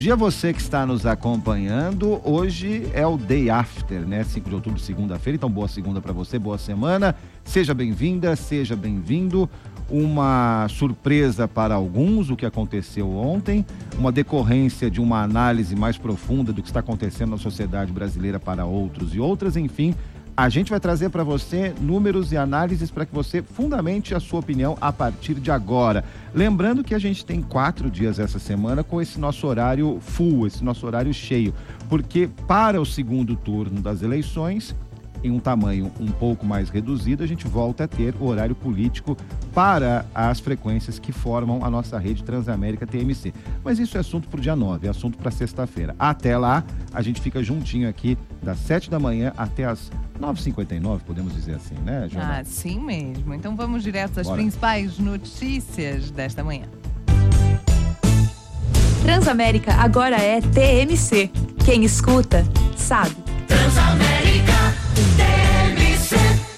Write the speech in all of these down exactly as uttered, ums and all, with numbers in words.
Dia você que está nos acompanhando, hoje é o Day After, né? cinco de outubro, segunda-feira, então boa segunda para você, boa semana. Seja bem-vinda, seja bem-vindo. Uma surpresa para alguns, o que aconteceu ontem, uma decorrência de uma análise mais profunda do que está acontecendo na sociedade brasileira para outros e outras, enfim. A gente vai trazer para você números e análises para que você fundamente a sua opinião a partir de agora. Lembrando que a gente tem quatro dias essa semana com esse nosso horário full, esse nosso horário cheio, porque para o segundo turno das eleições, em um tamanho um pouco mais reduzido, a gente volta a ter o horário político para as frequências que formam a nossa rede Transamérica T M C. Mas isso é assunto para o dia nove, é assunto para sexta-feira. Até lá, a gente fica juntinho aqui das sete da manhã até as nove e cinquenta e nove, podemos dizer assim, né, Joana? Ah, sim mesmo. Então vamos direto às Bora. principais notícias desta manhã. Transamérica agora é T M C. Quem escuta, sabe. Transamérica T M C.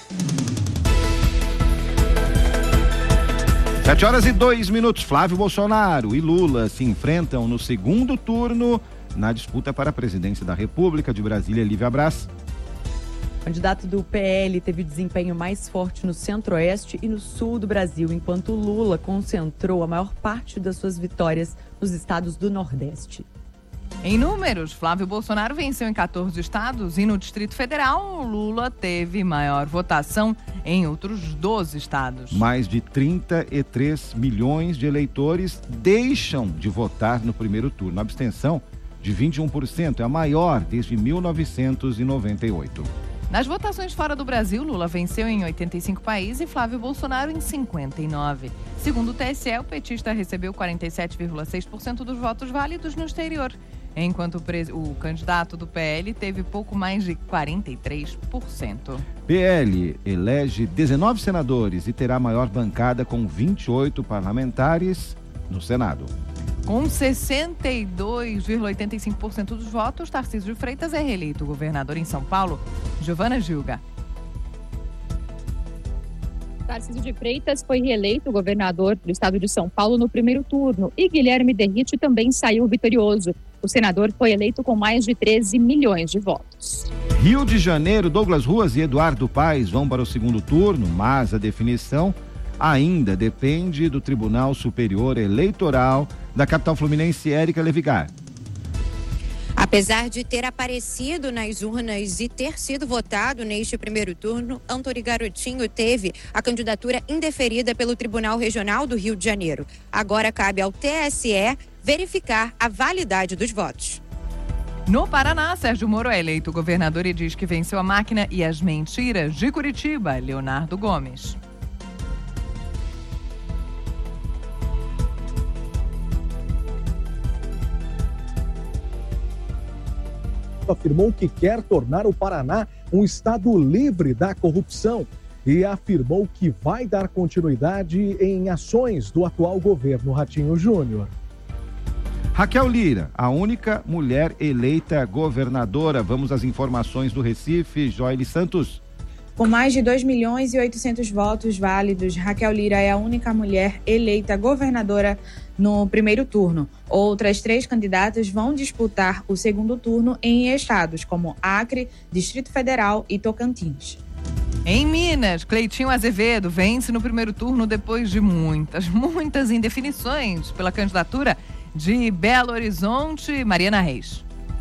Sete horas e dois minutos. Flávio Bolsonaro e Lula se enfrentam no segundo turno na disputa para a presidência da República. De Brasília, Lívia Braz. O candidato do P L teve desempenho mais forte no centro-oeste e no sul do Brasil, enquanto Lula concentrou a maior parte das suas vitórias nos estados do Nordeste. Em números, Flávio Bolsonaro venceu em quatorze estados e no Distrito Federal, Lula teve maior votação em outros doze estados. Mais de trinta e três milhões de eleitores deixam de votar no primeiro turno. A abstenção de vinte e um por cento é a maior desde mil novecentos e noventa e oito. Nas votações fora do Brasil, Lula venceu em oitenta e cinco países e Flávio Bolsonaro em cinquenta e nove. Segundo o T S E, o petista recebeu quarenta e sete vírgula seis por cento dos votos válidos no exterior, enquanto o, pres... o candidato do P L teve pouco mais de quarenta e três por cento. P L elege dezenove senadores e terá maior bancada com vinte e oito parlamentares no Senado. Com sessenta e dois vírgula oitenta e cinco por cento dos votos, Tarcísio de Freitas é reeleito governador em São Paulo. Giovana Gilga. Tarcísio de Freitas foi reeleito governador do estado de São Paulo no primeiro turno e Guilherme Derrite também saiu vitorioso. O senador foi eleito com mais de treze milhões de votos. Rio de Janeiro, Douglas Ruas e Eduardo Paes vão para o segundo turno, mas a definição ainda depende do Tribunal Superior Eleitoral da capital fluminense, Érica Levigar. Apesar de ter aparecido nas urnas e ter sido votado neste primeiro turno, Antônio Garotinho teve a candidatura indeferida pelo Tribunal Regional do Rio de Janeiro. Agora cabe ao T S E verificar a validade dos votos. No Paraná, Sérgio Moro é eleito governador e diz que venceu a máquina e as mentiras de Curitiba, Leonardo Gomes. Afirmou que quer tornar o Paraná um estado livre da corrupção e afirmou que vai dar continuidade em ações do atual governo Ratinho Júnior. Raquel Lira, a única mulher eleita governadora. Vamos às informações do Recife, Joely Santos. Com mais de dois milhões e oitocentos votos válidos, Raquel Lira é a única mulher eleita governadora no primeiro turno. Outras três candidatas vão disputar o segundo turno em estados como Acre, Distrito Federal e Tocantins. Em Minas, Cleitinho Azevedo vence no primeiro turno depois de muitas, muitas indefinições pela candidatura de Belo Horizonte, Mariana Reis.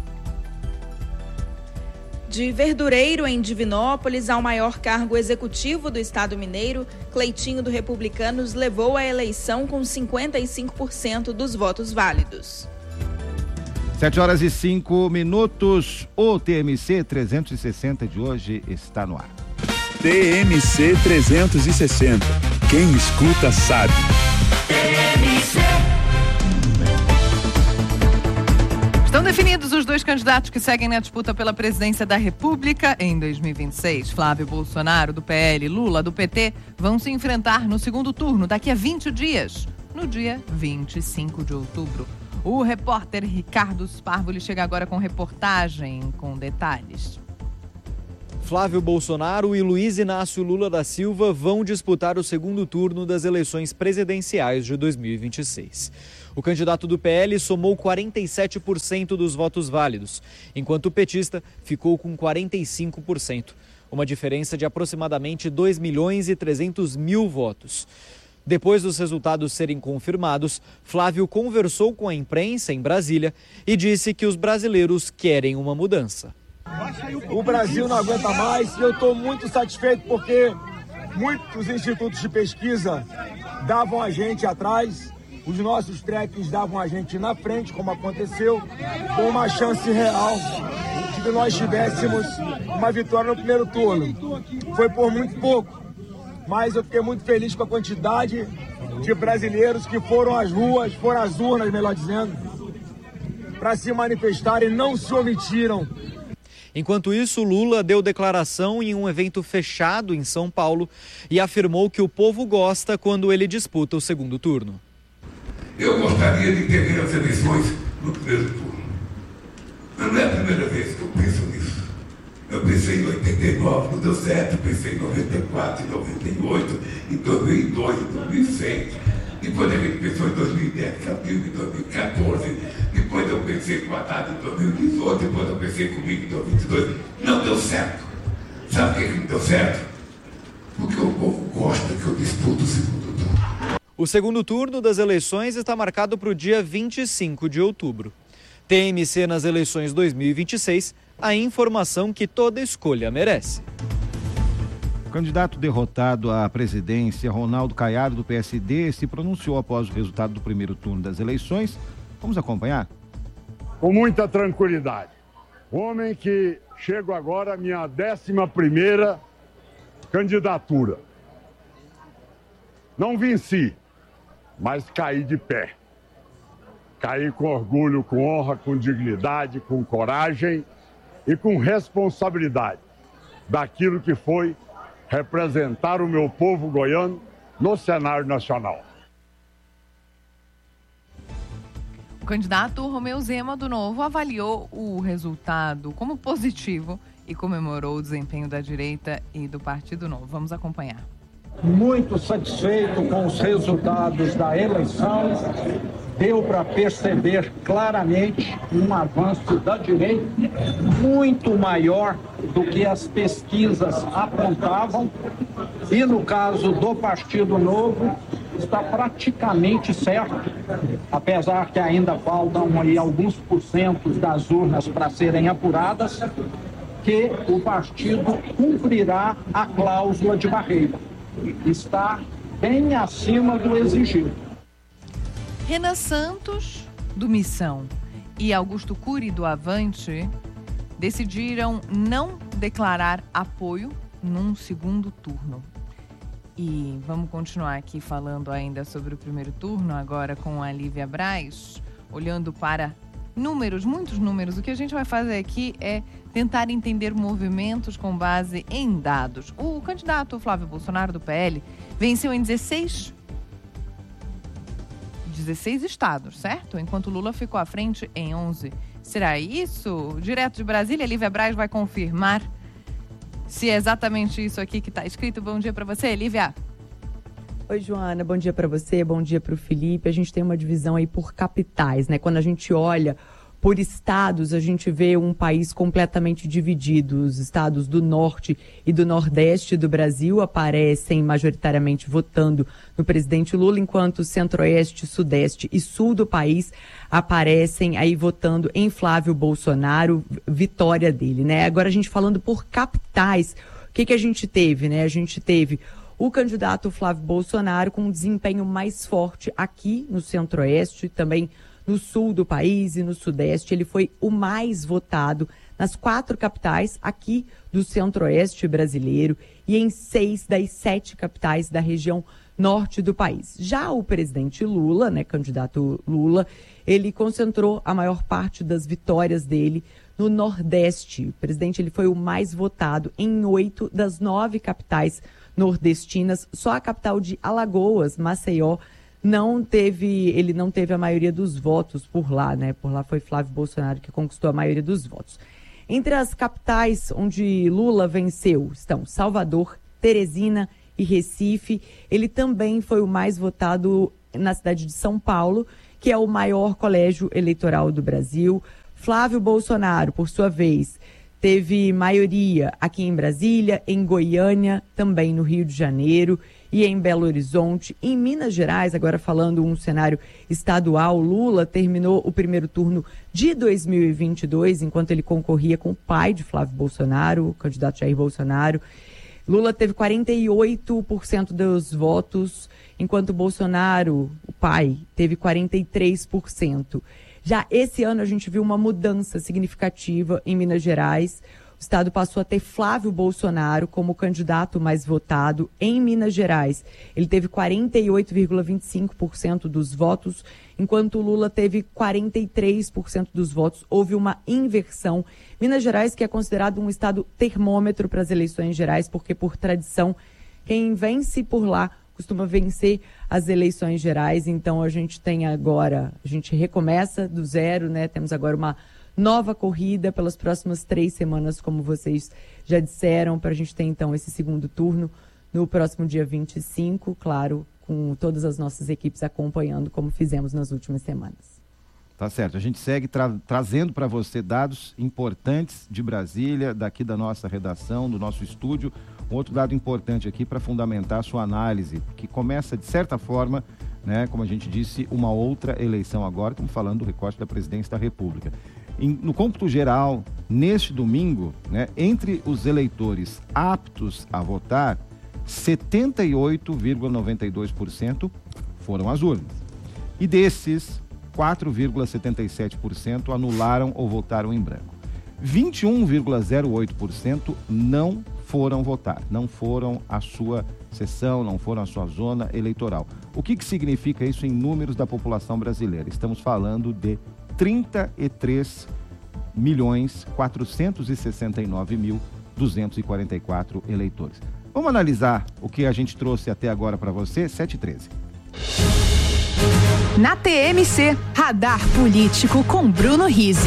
De verdureiro em Divinópolis ao maior cargo executivo do estado mineiro, Cleitinho do Republicanos levou a eleição com cinquenta e cinco por cento dos votos válidos. Sete horas e cinco minutos. O T M C trezentos e sessenta de hoje está no ar. T M C trezentos e sessenta. Quem escuta sabe. T M C. Estão definidos os dois candidatos que seguem na disputa pela presidência da República em dois mil e vinte e seis. Flávio Bolsonaro, do P L, Lula, do P T, vão se enfrentar no segundo turno daqui a vinte dias, no dia vinte e cinco de outubro. O repórter Ricardo Sparvoli chega agora com reportagem com detalhes. Flávio Bolsonaro e Luiz Inácio Lula da Silva vão disputar o segundo turno das eleições presidenciais de dois mil e vinte e seis. O candidato do P L somou quarenta e sete por cento dos votos válidos, enquanto o petista ficou com quarenta e cinco por cento, uma diferença de aproximadamente dois milhões e trezentos mil votos. Depois dos resultados serem confirmados, Flávio conversou com a imprensa em Brasília e disse que os brasileiros querem uma mudança. O Brasil não aguenta mais e eu estou muito satisfeito porque muitos institutos de pesquisa davam a gente atrás, os nossos trackings davam a gente na frente, como aconteceu, com uma chance real de que nós tivéssemos uma vitória no primeiro turno. Foi por muito pouco, mas eu fiquei muito feliz com a quantidade de brasileiros que foram às ruas, foram às urnas, melhor dizendo, para se manifestarem e não se omitiram. Enquanto isso, Lula deu declaração em um evento fechado em São Paulo e afirmou que o povo gosta quando ele disputa o segundo turno. Eu gostaria de ter as eleições no primeiro turno. Mas não é a primeira vez que eu penso nisso. Eu pensei em oitenta e nove, não deu certo, pensei em noventa e quatro, em noventa e oito, em dois mil e dois, em dois mil e seis. Depois a gente pensou em dois mil e dez, que abriu em dois mil e quatorze. Depois eu pensei com a data em dois mil e dezoito, depois eu pensei comigo em dois mil e vinte e dois. Não deu certo. Sabe por que não deu certo? Porque o povo gosta que eu disputo o segundo turno. O segundo turno das eleições está marcado para o dia vinte e cinco de outubro. T M C nas eleições dois mil e vinte e seis, a informação que toda escolha merece. O candidato derrotado à presidência, Ronaldo Caiado, do P S D, se pronunciou após o resultado do primeiro turno das eleições. Vamos acompanhar? Com muita tranquilidade. Homem que chego agora à minha décima primeira candidatura. Não venci, mas caí de pé. Caí com orgulho, com honra, com dignidade, com coragem e com responsabilidade daquilo que foi representar o meu povo goiano no cenário nacional. O candidato Romeu Zema, do Novo, avaliou o resultado como positivo e comemorou o desempenho da direita e do Partido Novo. Vamos acompanhar. Muito satisfeito com os resultados da eleição. Deu para perceber claramente um avanço da direita muito maior do que as pesquisas apontavam. E no caso do Partido Novo, está praticamente certo, apesar que ainda faltam aí alguns porcentos das urnas para serem apuradas, que o partido cumprirá a cláusula de barreira. Está bem acima do exigido. Renan Santos, do Missão, e Augusto Cury, do Avante, decidiram não declarar apoio num segundo turno. E vamos continuar aqui falando ainda sobre o primeiro turno, agora com a Lívia Braz, olhando para números, muitos números. O que a gente vai fazer aqui é tentar entender movimentos com base em dados. O candidato Flávio Bolsonaro, do P L, venceu em dezesseis, dezesseis estados, certo? Enquanto Lula ficou à frente em onze. Será isso? Direto de Brasília, Lívia Braz vai confirmar se é exatamente isso aqui que está escrito. Bom dia para você, Lívia. Oi, Joana, bom dia para você, bom dia para o Felipe. A gente tem uma divisão aí por capitais, né? Quando a gente olha por estados, a gente vê um país completamente dividido. Os estados do norte e do nordeste do Brasil aparecem majoritariamente votando no presidente Lula, enquanto o centro-oeste, sudeste e sul do país aparecem aí votando em Flávio Bolsonaro, vitória dele, né? Agora a gente falando por capitais, o que que a gente teve, né? A gente teve o candidato Flávio Bolsonaro com um desempenho mais forte aqui no centro-oeste, também no sul do país e no sudeste. Ele foi o mais votado nas quatro capitais aqui do centro-oeste brasileiro e em seis das sete capitais da região norte do país. Já o presidente Lula, né, candidato Lula, ele concentrou a maior parte das vitórias dele no Nordeste. O presidente ele foi o mais votado em oito das nove capitais nordestinas. Só a capital de Alagoas, Maceió, não teve, ele não teve a maioria dos votos por lá, né? Por lá foi Flávio Bolsonaro que conquistou a maioria dos votos. Entre as capitais onde Lula venceu estão Salvador, Teresina e Recife. Ele também foi o mais votado na cidade de São Paulo, que é o maior colégio eleitoral do Brasil. Flávio Bolsonaro, por sua vez, teve maioria aqui em Brasília, em Goiânia, também no Rio de Janeiro e em Belo Horizonte. Em Minas Gerais, agora falando um cenário estadual, Lula terminou o primeiro turno de dois mil e vinte e dois, enquanto ele concorria com o pai de Flávio Bolsonaro, o candidato Jair Bolsonaro. Lula teve quarenta e oito por cento dos votos, enquanto Bolsonaro, o pai, teve quarenta e três por cento. Já esse ano a gente viu uma mudança significativa em Minas Gerais. O estado passou a ter Flávio Bolsonaro como candidato mais votado em Minas Gerais. Ele teve quarenta e oito vírgula vinte e cinco por cento dos votos, enquanto Lula teve quarenta e três por cento dos votos. Houve uma inversão. Minas Gerais, que é considerado um estado termômetro para as eleições gerais, porque por tradição, quem vence por lá costuma vencer as eleições gerais. Então a gente tem agora, a gente recomeça do zero, né? Temos agora uma nova corrida pelas próximas três semanas, como vocês já disseram, para a gente ter então esse segundo turno no próximo dia vinte e cinco, claro, com todas as nossas equipes acompanhando, como fizemos nas últimas semanas. Tá certo, a gente segue tra- trazendo para você dados importantes de Brasília, daqui da nossa redação, do nosso estúdio. Um outro dado importante aqui para fundamentar a sua análise, que começa, de certa forma, né, como a gente disse, uma outra eleição agora. Estamos falando do recorte da presidência da República. Em, no cômputo geral, neste domingo, né, entre os eleitores aptos a votar, setenta e oito vírgula noventa e dois por cento foram às urnas. E desses, quatro vírgula setenta e sete por cento anularam ou votaram em branco. vinte e um vírgula zero oito por cento não foram votar, não foram à sua sessão, não foram à sua zona eleitoral. O que, que significa isso em números da população brasileira? Estamos falando de trinta e três milhões quatrocentos e sessenta e nove mil duzentos e quarenta e quatro eleitores. Vamos analisar o que a gente trouxe até agora para você, sete e treze. Na T M C, Radar Político com Bruno Rizzi.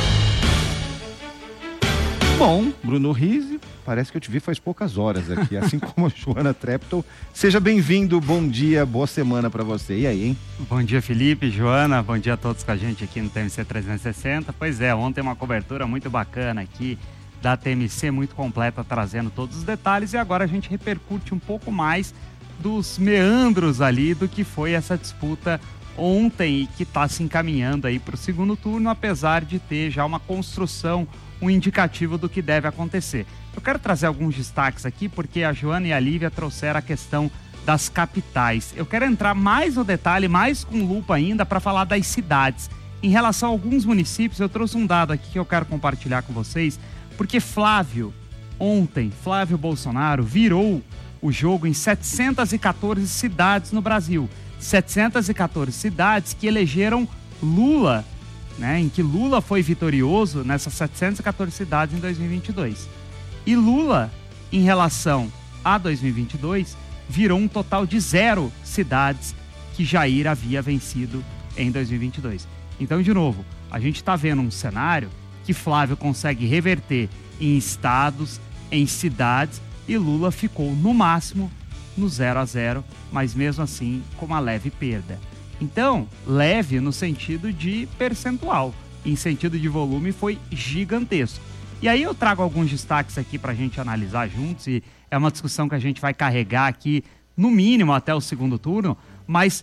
Bom, Bruno Rizzi, parece que eu te vi faz poucas horas aqui, assim como a Joana Treptow. Seja bem-vindo, bom dia, boa semana para você. E aí, hein? Bom dia, Felipe, Joana, bom dia a todos com a gente aqui no T M C trezentos e sessenta. Pois é, ontem uma cobertura muito bacana aqui da T M C, muito completa, trazendo todos os detalhes, e agora a gente repercute um pouco mais dos meandros ali do que foi essa disputa ontem e que está se encaminhando aí para o segundo turno, apesar de ter já uma construção, um indicativo do que deve acontecer. Eu quero trazer alguns destaques aqui, porque a Joana e a Lívia trouxeram a questão das capitais. Eu quero entrar mais no detalhe, mais com lupa ainda, para falar das cidades. Em relação a alguns municípios, eu trouxe um dado aqui que eu quero compartilhar com vocês, porque Flávio, ontem, Flávio Bolsonaro virou o jogo em setecentas e quatorze cidades no Brasil. setecentas e quatorze cidades que elegeram Lula, né, em que Lula foi vitorioso nessas setecentas e quatorze cidades em dois mil e vinte e dois. E Lula, em relação a dois mil e vinte e dois, virou um total de zero cidades que Jair havia vencido em dois mil e vinte e dois. Então, de novo, a gente está vendo um cenário que Flávio consegue reverter em estados, em cidades, e Lula ficou no máximo no zero a zero, mas mesmo assim com uma leve perda. Então, leve no sentido de percentual, em sentido de volume foi gigantesco. E aí eu trago alguns destaques aqui para a gente analisar juntos, e é uma discussão que a gente vai carregar aqui, no mínimo até o segundo turno, mas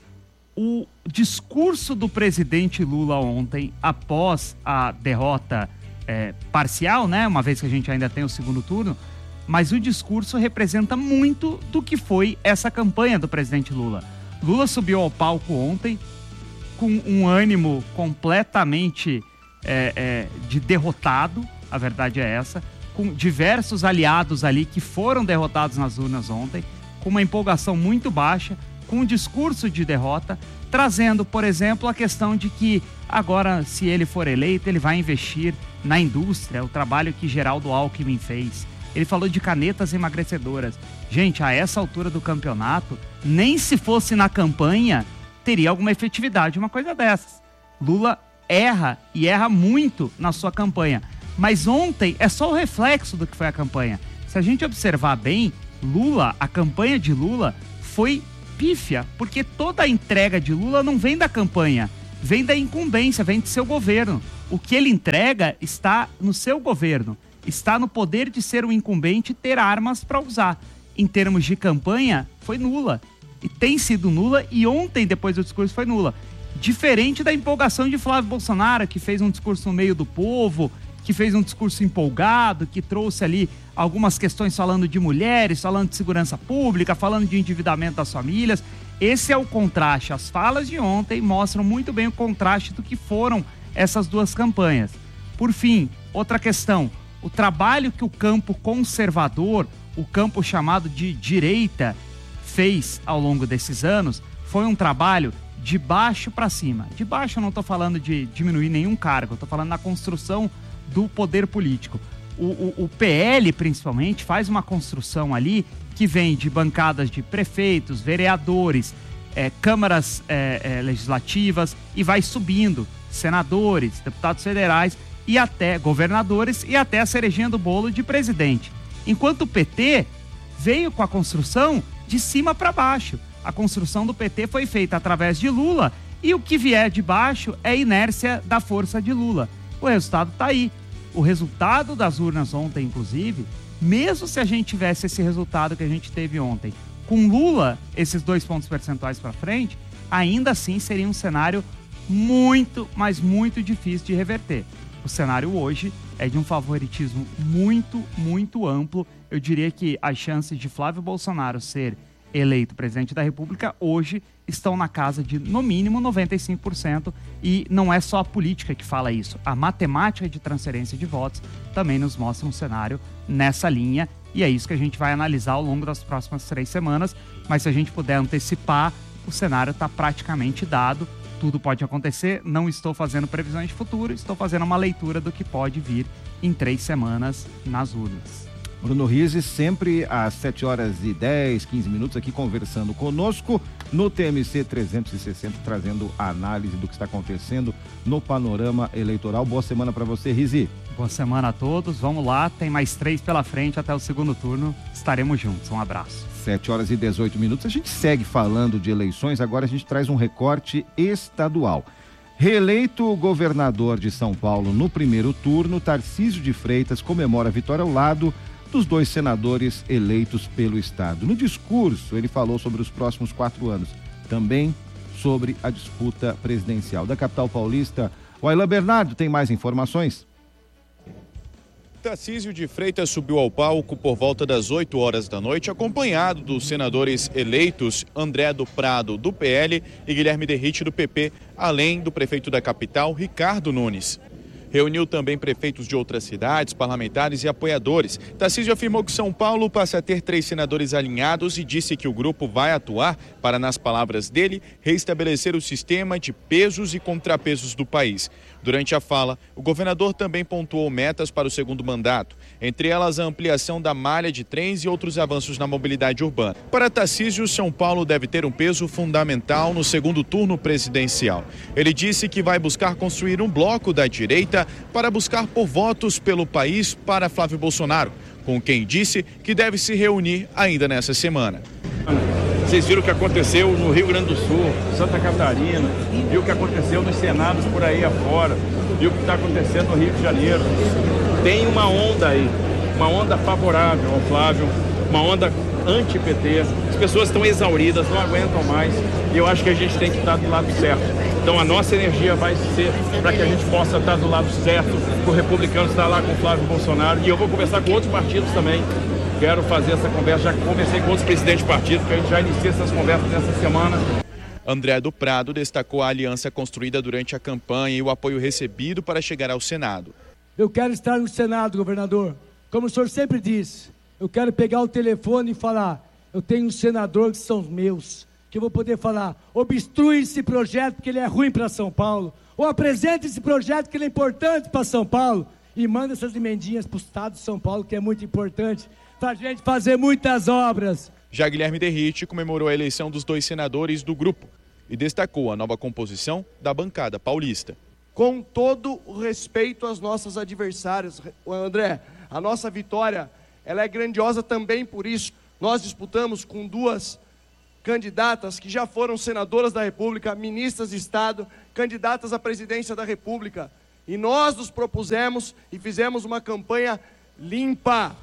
o discurso do presidente Lula ontem, após a derrota é, parcial, né, uma vez que a gente ainda tem o segundo turno, mas o discurso representa muito do que foi essa campanha do presidente Lula. Lula subiu ao palco ontem com um ânimo completamente é, é, de derrotado, a verdade é essa, com diversos aliados ali que foram derrotados nas urnas ontem, com uma empolgação muito baixa, com um discurso de derrota, trazendo, por exemplo, a questão de que agora, se ele for eleito, ele vai investir na indústria, o trabalho que Geraldo Alckmin fez. Ele falou de canetas emagrecedoras. Gente, a essa altura do campeonato, nem se fosse na campanha, teria alguma efetividade uma coisa dessas. Lula erra, e erra muito na sua campanha. Mas ontem é só o reflexo do que foi a campanha. Se a gente observar bem, Lula, a campanha de Lula foi pífia, porque toda a entrega de Lula não vem da campanha, vem da incumbência, vem do seu governo. O que ele entrega está no seu governo, está no poder de ser um incumbente e ter armas para usar. Em termos de campanha, foi nula. E tem sido nula, e ontem, depois do discurso, foi nula. Diferente da empolgação de Flávio Bolsonaro, que fez um discurso no meio do povo, que fez um discurso empolgado, que trouxe ali algumas questões falando de mulheres, falando de segurança pública, falando de endividamento das famílias. Esse é o contraste. As falas de ontem mostram muito bem o contraste do que foram essas duas campanhas. Por fim, outra questão. O trabalho que o campo conservador, o campo chamado de direita, fez ao longo desses anos, foi um trabalho de baixo para cima. De baixo eu não estou falando de diminuir nenhum cargo, eu estou falando na construção do poder político. O, o, o P L, principalmente, faz uma construção ali que vem de bancadas de prefeitos, vereadores, é, câmaras é, é, legislativas e vai subindo, senadores, deputados federais e até governadores e até a cerejinha do bolo de presidente. Enquanto o P T veio com a construção de cima para baixo. A construção do P T foi feita através de Lula e o que vier de baixo é a inércia da força de Lula. O resultado está aí. O resultado das urnas ontem, inclusive, mesmo se a gente tivesse esse resultado que a gente teve ontem, com Lula, esses dois pontos percentuais para frente, ainda assim seria um cenário muito, mas muito difícil de reverter. O cenário hoje é de um favoritismo muito, muito amplo. Eu diria que as chances de Flávio Bolsonaro ser eleito presidente da República hoje estão na casa de, no mínimo, noventa e cinco por cento. E não é só a política que fala isso. A matemática de transferência de votos também nos mostra um cenário nessa linha. E é isso que a gente vai analisar ao longo das próximas três semanas. Mas se a gente puder antecipar, o cenário está praticamente dado. Tudo pode acontecer. Não estou fazendo previsões de futuro, estou fazendo uma leitura do que pode vir em três semanas nas urnas. Bruno Rizzi, sempre às sete horas e dez, quinze minutos aqui conversando conosco no T M C trezentos e sessenta, trazendo a análise do que está acontecendo no panorama eleitoral. Boa semana para você, Rizzi. Boa semana a todos. Vamos lá, tem mais três pela frente até o segundo turno. Estaremos juntos. Um abraço. sete horas e dezoito minutos. A gente segue falando de eleições, agora a gente traz um recorte estadual. Reeleito governador de São Paulo no primeiro turno, Tarcísio de Freitas comemora a vitória ao lado dos dois senadores eleitos pelo Estado. No discurso, ele falou sobre os próximos quatro anos, também sobre a disputa presidencial. Da capital paulista, o Aylan Bernardo tem mais informações. Tarcísio de Freitas subiu ao palco por volta das oito horas da noite, acompanhado dos senadores eleitos André do Prado, do P L, e Guilherme Derrite, do P P, além do prefeito da capital, Ricardo Nunes. Reuniu também prefeitos de outras cidades, parlamentares e apoiadores. Tarcísio afirmou que São Paulo passa a ter três senadores alinhados e disse que o grupo vai atuar para, nas palavras dele, reestabelecer o sistema de pesos e contrapesos do país. Durante a fala, o governador também pontuou metas para o segundo mandato, entre elas a ampliação da malha de trens e outros avanços na mobilidade urbana. Para Tarcísio, São Paulo deve ter um peso fundamental no segundo turno presidencial. Ele disse que vai buscar construir um bloco da direita para buscar por votos pelo país para Flávio Bolsonaro, com quem disse que deve se reunir ainda nessa semana. Vocês viram o que aconteceu no Rio Grande do Sul, Santa Catarina, viu o que aconteceu nos senados por aí afora, viu o que está acontecendo no Rio de Janeiro. Tem uma onda aí, uma onda favorável ao Flávio, uma onda anti-P T. As pessoas estão exauridas, não aguentam mais, e eu acho que a gente tem que estar do lado certo. Então a nossa energia vai ser para que a gente possa estar do lado certo, para o republicano estar lá com o Flávio Bolsonaro, e eu vou conversar com outros partidos também. Quero fazer essa conversa, já conversei com outros presidentes de partido, que a gente já inicia essas conversas nessa semana. André do Prado destacou a aliança construída durante a campanha e o apoio recebido para chegar ao Senado. Eu quero estar no Senado, governador. Como o senhor sempre disse, eu quero pegar o telefone e falar, eu tenho um senador que são meus, que eu vou poder falar, obstrui esse projeto porque ele é ruim para São Paulo, ou apresente esse projeto que ele é importante para São Paulo, e manda essas emendinhas para o Estado de São Paulo, que é muito importante, para a gente fazer muitas obras. Já Guilherme Derrite comemorou a eleição dos dois senadores do grupo e destacou a nova composição da bancada paulista. com todo o respeito às nossas adversárias. André, a nossa vitória, ela é grandiosa também por isso. Nós disputamos com duas candidatas que já foram senadoras da República, ministras de Estado, candidatas à presidência da República. E nós nos propusemos e fizemos uma campanha limpa.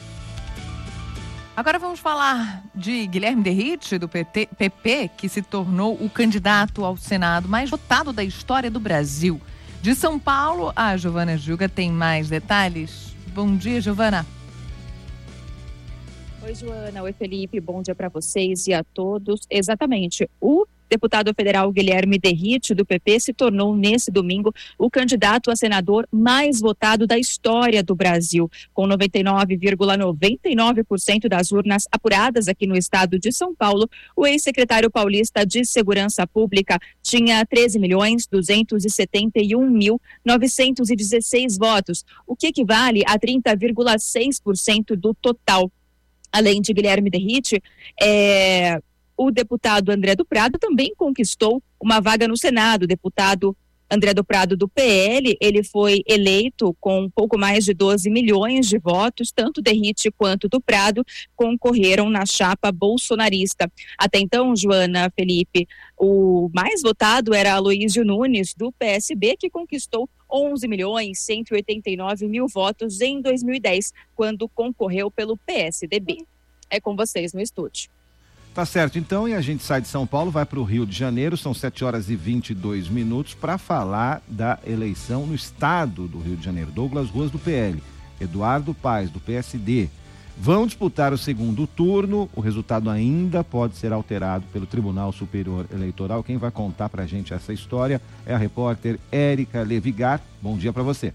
Agora vamos falar de Guilherme Derrite, do P P, que se tornou o candidato ao Senado mais votado da história do Brasil. De São Paulo, a Giovana Gilga tem mais detalhes. Bom dia, Giovana. Oi, Joana. Oi, Felipe. Bom dia para vocês e a todos. Exatamente. O deputado federal Guilherme Derrite, do P P, se tornou nesse domingo o candidato a senador mais votado da história do Brasil, com noventa e nove vírgula noventa e nove por cento das urnas apuradas aqui no estado de São Paulo. O ex-secretário paulista de Segurança Pública tinha treze milhões duzentos e setenta e um mil novecentos e dezesseis votos, o que equivale a trinta vírgula seis por cento do total. Além de Guilherme Derrite, é... o deputado André do Prado também conquistou uma vaga no Senado. O deputado André do Prado, do P L, ele foi eleito com um pouco mais de doze milhões de votos. Tanto Derrite quanto do Prado concorreram na chapa bolsonarista. Até então, Joana, Felipe, o mais votado era Aloysio Nunes, do P S B, que conquistou onze milhões cento e oitenta e nove mil votos em dois mil e dez, quando concorreu pelo P S D B. É com vocês no estúdio. Tá certo, então, e a gente sai de São Paulo, vai para o Rio de Janeiro, são sete horas e vinte e dois minutos, para falar da eleição no estado do Rio de Janeiro. Douglas Ruas, do P L, Eduardo Paes, do P S D, vão disputar o segundo turno. O resultado ainda pode ser alterado pelo Tribunal Superior Eleitoral. Quem vai contar para a gente essa história é a repórter Érica Levigar. Bom dia para você.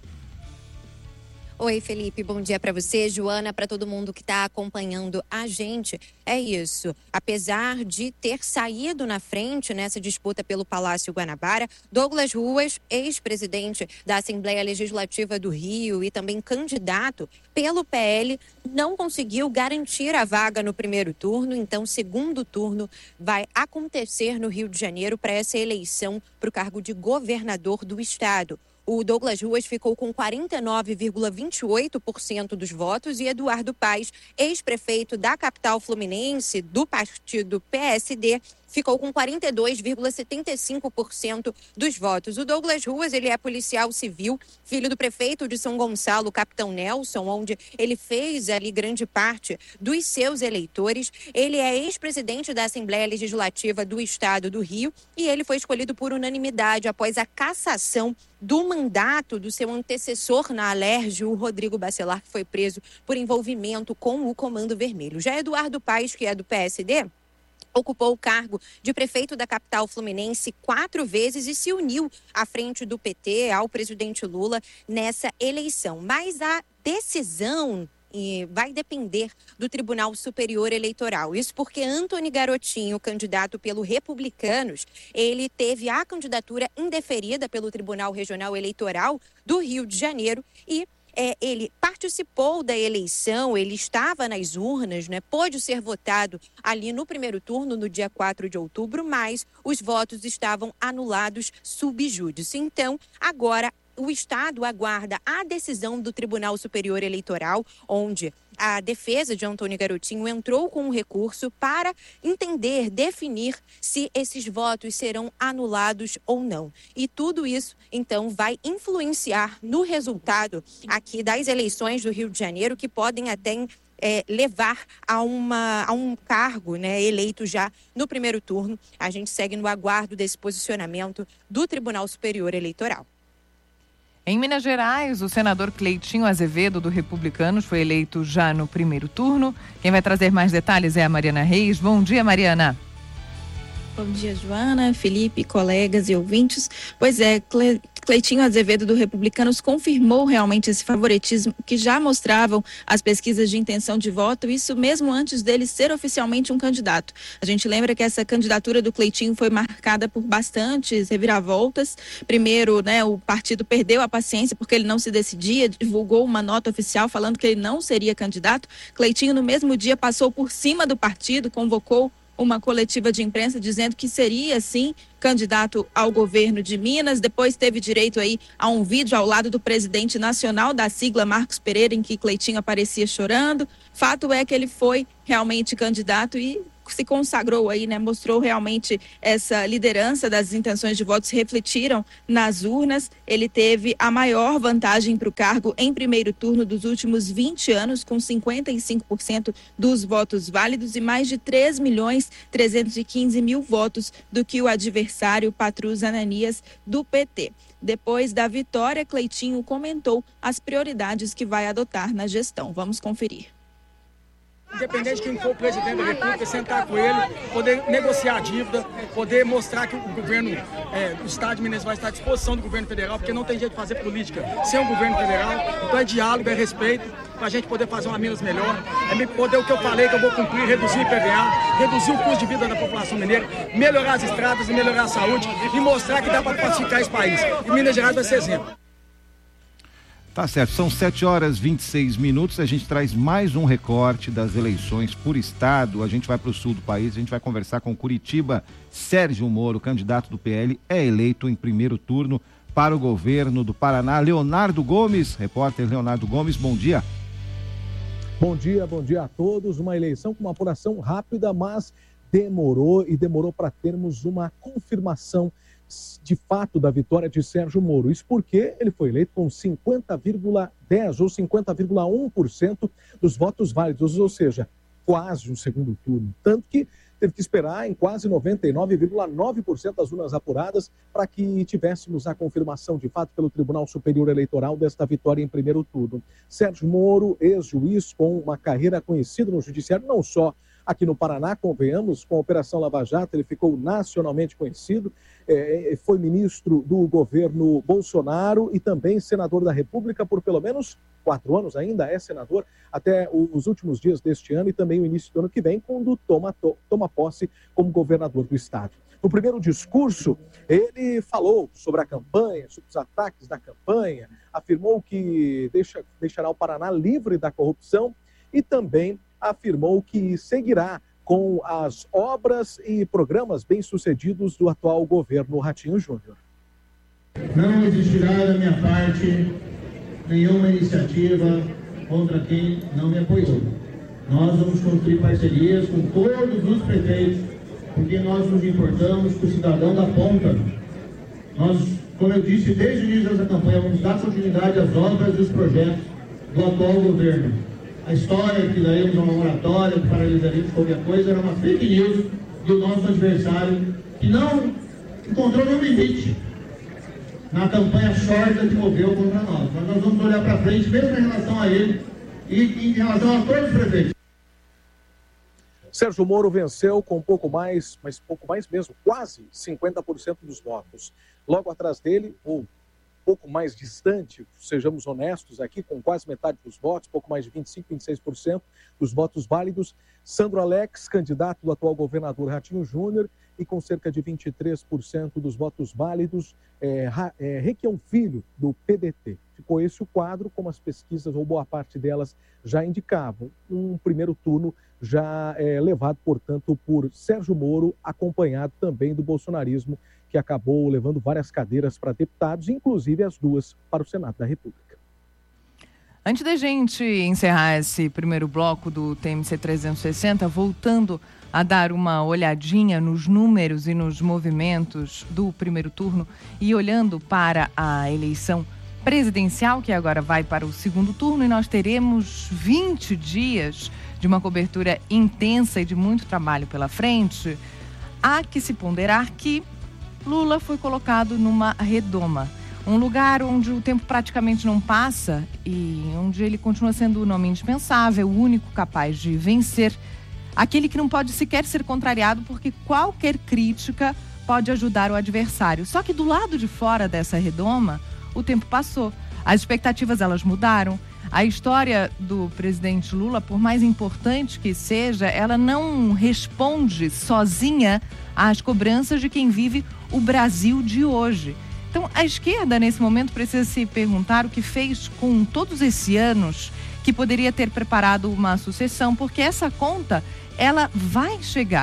Oi, Felipe, bom dia para você, Joana, para todo mundo que está acompanhando a gente. É isso, apesar de ter saído na frente nessa disputa pelo Palácio Guanabara, Douglas Ruas, ex-presidente da Assembleia Legislativa do Rio e também candidato pelo P L, não conseguiu garantir a vaga no primeiro turno. Então, o segundo turno vai acontecer no Rio de Janeiro para essa eleição para o cargo de governador do estado. O Douglas Ruas ficou com quarenta e nove vírgula vinte e oito por cento dos votos e Eduardo Paes, ex-prefeito da capital fluminense do partido P S D, ficou com quarenta e dois vírgula setenta e cinco por cento dos votos. O Douglas Ruas, ele é policial civil, filho do prefeito de São Gonçalo, Capitão Nelson, onde ele fez ali grande parte dos seus eleitores. Ele é ex-presidente da Assembleia Legislativa do Estado do Rio e ele foi escolhido por unanimidade após a cassação do mandato do seu antecessor na Alerj, o Rodrigo Bacelar, que foi preso por envolvimento com o Comando Vermelho. Já Eduardo Paes, que é do P S D, ocupou o cargo de prefeito da capital fluminense quatro vezes e se uniu à frente do P T, ao presidente Lula, nessa eleição. Mas a decisão e vai depender do Tribunal Superior Eleitoral. Isso porque Antony Garotinho, candidato pelo Republicanos, ele teve a candidatura indeferida pelo Tribunal Regional Eleitoral do Rio de Janeiro e É, ele participou da eleição, ele estava nas urnas, né? Pôde ser votado ali no primeiro turno, no dia quatro de outubro, mas os votos estavam anulados sub judice. Então, agora o Estado aguarda a decisão do Tribunal Superior Eleitoral, onde a defesa de Antony Garotinho entrou com um recurso para entender, definir se esses votos serão anulados ou não. E tudo isso, então, vai influenciar no resultado aqui das eleições do Rio de Janeiro, que podem até é, levar a, uma, a um cargo, né, eleito já no primeiro turno. A gente segue no aguardo desse posicionamento do Tribunal Superior Eleitoral. Em Minas Gerais, o senador Cleitinho Azevedo, do Republicanos, foi eleito já no primeiro turno. Quem vai trazer mais detalhes é a Mariana Reis. Bom dia, Mariana. Bom dia, Joana, Felipe, colegas e ouvintes. Pois é, Cle... Cleitinho Azevedo, do Republicanos, confirmou realmente esse favoritismo que já mostravam as pesquisas de intenção de voto, isso mesmo antes dele ser oficialmente um candidato. A gente lembra que essa candidatura do Cleitinho foi marcada por bastantes reviravoltas. Primeiro, né, o partido perdeu a paciência porque ele não se decidia, divulgou uma nota oficial falando que ele não seria candidato. Cleitinho, no mesmo dia, passou por cima do partido, convocou uma coletiva de imprensa dizendo que seria, sim, candidato ao governo de Minas. Depois teve direito aí a um vídeo ao lado do presidente nacional da sigla, Marcos Pereira, em que Cleitinho aparecia chorando. Fato é que ele foi realmente candidato e se consagrou aí, né? Mostrou realmente essa liderança das intenções de votos, refletiram nas urnas. Ele teve a maior vantagem para o cargo em primeiro turno dos últimos vinte anos, com cinquenta e cinco por cento dos votos válidos e mais de três milhões trezentos e quinze mil votos do que o adversário Patrus Ananias do P T. Depois da vitória, Cleitinho comentou as prioridades que vai adotar na gestão. Vamos conferir. Independente de quem for o presidente da República, sentar com ele, poder negociar a dívida, poder mostrar que o governo é, do Estado de Minas vai estar à disposição do governo federal, porque não tem jeito de fazer política sem o governo federal. Então é diálogo, é respeito, para a gente poder fazer uma Minas melhor. É poder o que eu falei, que eu vou cumprir, reduzir o I P V A, reduzir o custo de vida da população mineira, melhorar as estradas e melhorar a saúde e mostrar que dá para pacificar esse país. E Minas Gerais vai ser exemplo. Tá certo, são sete horas e vinte e seis minutos, a gente traz mais um recorte das eleições por estado, a gente vai para o sul do país, a gente vai conversar com Curitiba. Sérgio Moro, candidato do P L, é eleito em primeiro turno para o governo do Paraná. Leonardo Gomes, repórter Leonardo Gomes, bom dia. Bom dia, bom dia a todos. Uma eleição com uma apuração rápida, mas demorou e demorou para termos uma confirmação de fato da vitória de Sérgio Moro. Isso porque ele foi eleito com cinquenta vírgula dez ou cinquenta vírgula um por cento dos votos válidos, ou seja, quase um segundo turno. Tanto que teve que esperar em quase noventa e nove vírgula nove por cento das urnas apuradas para que tivéssemos a confirmação de fato pelo Tribunal Superior Eleitoral desta vitória em primeiro turno. Sérgio Moro, ex-juiz com uma carreira conhecida no judiciário, não só aqui no Paraná, convenhamos, com a Operação Lava Jato, ele ficou nacionalmente conhecido, é, foi ministro do governo Bolsonaro e também senador da República por pelo menos quatro anos, ainda é senador, até os últimos dias deste ano e também o início do ano que vem, quando toma, to, toma posse como governador do estado. No primeiro discurso, ele falou sobre a campanha, sobre os ataques da campanha, afirmou que deixa, deixará o Paraná livre da corrupção e também afirmou que seguirá com as obras e programas bem-sucedidos do atual governo Ratinho Júnior. Não existirá da minha parte nenhuma iniciativa contra quem não me apoiou. Nós vamos construir parcerias com todos os prefeitos, porque nós nos importamos com o cidadão da ponta. Nós, como eu disse desde o início dessa campanha, vamos dar continuidade às obras e os projetos do atual governo. A história que daremos uma moratória, que paralisaríamos qualquer coisa, era uma fake news do nosso adversário, que não encontrou nenhum limite na campanha shorta que moveu contra nós. Mas nós vamos olhar para frente, mesmo em relação a ele e em relação a todos os prefeitos. Sérgio Moro venceu com um pouco mais, mas pouco mais mesmo, quase cinquenta por cento dos votos. Logo atrás dele, ou pouco mais distante, sejamos honestos aqui, com quase metade dos votos, pouco mais de vinte e cinco, vinte e seis por cento dos votos válidos, Sandro Alex, candidato do atual governador Ratinho Júnior, e com cerca de vinte e três por cento dos votos válidos, é, é, Requião Filho, do P D T. Ficou esse o quadro, como as pesquisas, ou boa parte delas, já indicavam. Um primeiro turno já é, levado, portanto, por Sérgio Moro, acompanhado também do bolsonarismo, que acabou levando várias cadeiras para deputados, inclusive as duas para o Senado da República. Antes da gente encerrar esse primeiro bloco do T M C trezentos e sessenta, voltando a dar uma olhadinha nos números e nos movimentos do primeiro turno e olhando para a eleição presidencial, que agora vai para o segundo turno, e nós teremos vinte dias de uma cobertura intensa e de muito trabalho pela frente. Há que se ponderar que Lula foi colocado numa redoma, um lugar onde o tempo praticamente não passa e onde ele continua sendo o nome indispensável, o único capaz de vencer, aquele que não pode sequer ser contrariado porque qualquer crítica pode ajudar o adversário. Só que do lado de fora dessa redoma, o tempo passou, as expectativas elas mudaram. A história do presidente Lula, por mais importante que seja, ela não responde sozinha às cobranças de quem vive o Brasil de hoje. Então, a esquerda, nesse momento, precisa se perguntar o que fez com todos esses anos que poderia ter preparado uma sucessão, porque essa conta, ela vai chegar.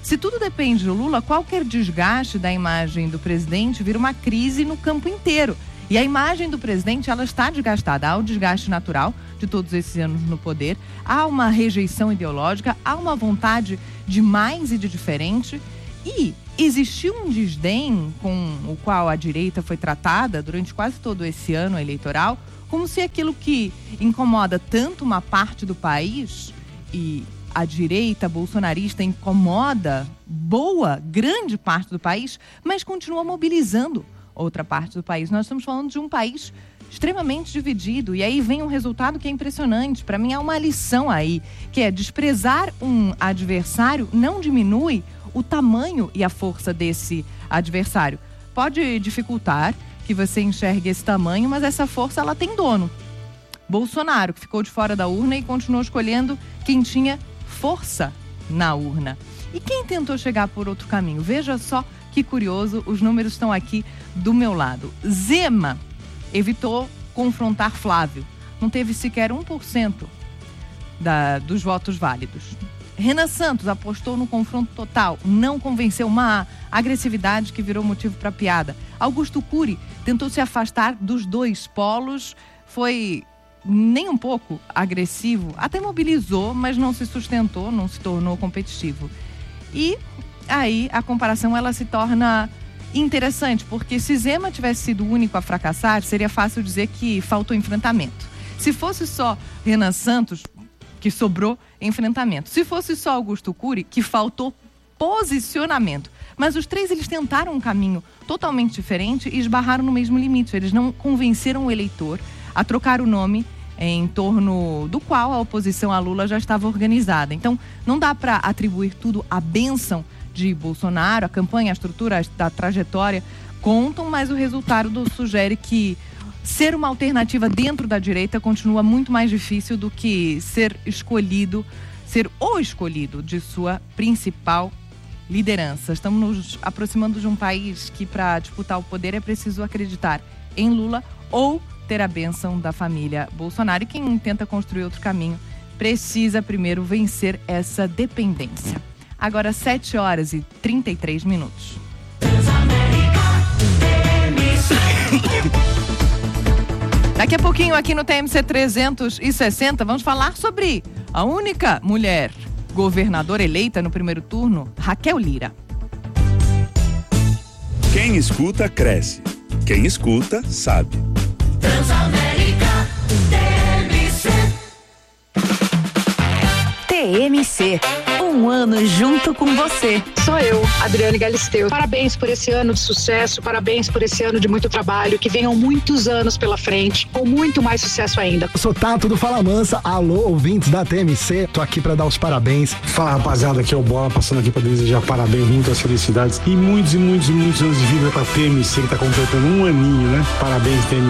Se tudo depende do Lula, qualquer desgaste da imagem do presidente vira uma crise no campo inteiro. E a imagem do presidente, ela está desgastada. Há o desgaste natural de todos esses anos no poder, há uma rejeição ideológica, há uma vontade de mais e de diferente. E existiu um desdém com o qual a direita foi tratada durante quase todo esse ano eleitoral, como se aquilo que incomoda tanto uma parte do país, e a direita bolsonarista incomoda boa, grande parte do país, mas continua mobilizando outra parte do país. Nós estamos falando de um país extremamente dividido, e aí vem um resultado que é impressionante. Para mim há uma lição aí, que é desprezar um adversário não diminui o tamanho e a força desse adversário. Pode dificultar que você enxergue esse tamanho, mas essa força ela tem dono. Bolsonaro, que ficou de fora da urna e continuou escolhendo quem tinha força na urna. E quem tentou chegar por outro caminho? Veja só que curioso, os números estão aqui do meu lado. Zema evitou confrontar Flávio. Não teve sequer um por cento da, dos votos válidos. Renan Santos apostou no confronto total, não convenceu, uma agressividade que virou motivo para piada. Augusto Cury tentou se afastar dos dois polos, foi nem um pouco agressivo, até mobilizou, mas não se sustentou, não se tornou competitivo. E aí a comparação ela se torna interessante, porque se Zema tivesse sido o único a fracassar, seria fácil dizer que faltou enfrentamento. Se fosse só Renan Santos, que sobrou enfrentamento. Se fosse só Augusto Cury, que faltou posicionamento. Mas os três, eles tentaram um caminho totalmente diferente e esbarraram no mesmo limite. Eles não convenceram o eleitor a trocar o nome em torno do qual a oposição a Lula já estava organizada. Então, não dá para atribuir tudo à bênção de Bolsonaro. A campanha, a estrutura, a trajetória contam, mas o resultado sugere que ser uma alternativa dentro da direita continua muito mais difícil do que ser escolhido, ser o escolhido de sua principal liderança. Estamos nos aproximando de um país que, para disputar o poder, é preciso acreditar em Lula ou ter a bênção da família Bolsonaro. E quem tenta construir outro caminho precisa primeiro vencer essa dependência. Agora, sete horas e trinta e três minutos. Daqui a pouquinho, aqui no T M C trezentos e sessenta, vamos falar sobre a única mulher governadora eleita no primeiro turno, Raquel Lira. Quem escuta, cresce. Quem escuta, sabe. Transamérica T M C. T M C, um ano junto com você. Sou eu, Adriane Galisteu. Parabéns por esse ano de sucesso, parabéns por esse ano de muito trabalho, que venham muitos anos pela frente, com muito mais sucesso ainda. Eu sou Tato do Fala Mansa, alô ouvintes da T M C, tô aqui pra dar os parabéns. Fala rapaziada, aqui é o Bola, passando aqui pra desejar parabéns, muitas felicidades e muitos e muitos e muitos anos de vida pra T M C, que tá completando um aninho, né? Parabéns, T M